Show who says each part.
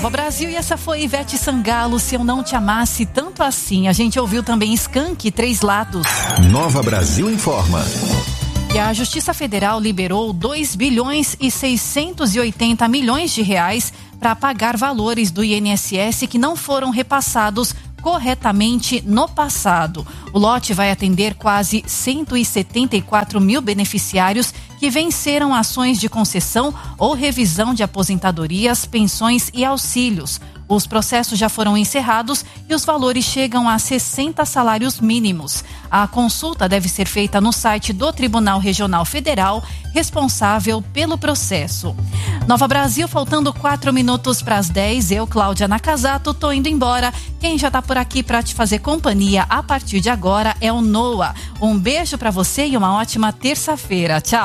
Speaker 1: Nova Brasil, e essa foi Ivete Sangalo, Se Eu Não Te Amasse Tanto Assim. A gente ouviu também Skank, Três Lados.
Speaker 2: Nova Brasil informa.
Speaker 1: E a Justiça Federal liberou 2 bilhões e 680 milhões de reais para pagar valores do INSS que não foram repassados corretamente no passado. O lote vai atender quase 174 mil beneficiários que venceram ações de concessão ou revisão de aposentadorias, pensões e auxílios. Os processos já foram encerrados e os valores chegam a 60 salários mínimos. A consulta deve ser feita no site do Tribunal Regional Federal, responsável pelo processo. Nova Brasil, faltando 4 minutos para as 10, eu, Cláudia Nakazato, tô indo embora. Quem já tá por aqui para te fazer companhia a partir de agora é o Noah. Um beijo para você e uma ótima terça-feira. Tchau.